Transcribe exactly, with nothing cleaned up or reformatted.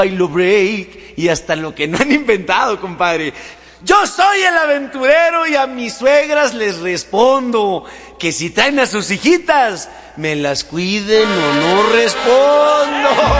bailo break y hasta lo que no han inventado, compadre. Yo soy el aventurero y a mis suegras les respondo que si traen a sus hijitas, me las cuiden o no respondo.